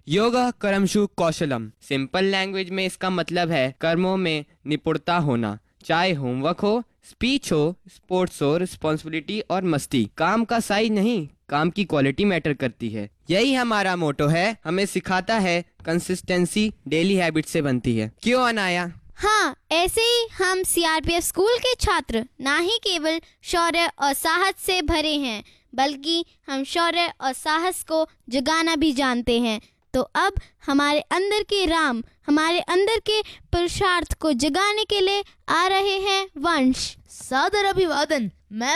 योगा कर्मसु कौशलम। Simple language में इसका मतलब है कर्मों में निपुणता होना, चाहे होमवर्क हो, स्पीच हो, स्पोर्ट्स हो, रिस्पॉन्सिबिलिटी और मस्ती। काम का साइज नहीं, काम की क्वालिटी मैटर करती है। यही हमारा मोटो है, हमें सिखाता है कंसिस्टेंसी डेली हैबिट से बनती है। क्यों अनाया? हाँ, ऐसे ही हम सीआरपीएफ स्कूल के छात्र ना ही केवल शौर्य और साहस से भरे हैं, बल्कि हम शौर्य और साहस को जगाना भी जानते हैं। तो अब हमारे अंदर के राम, हमारे अंदर के पुरुषार्थ को जगाने के लिए आ रहे हैं वंश। सादर अभिवादन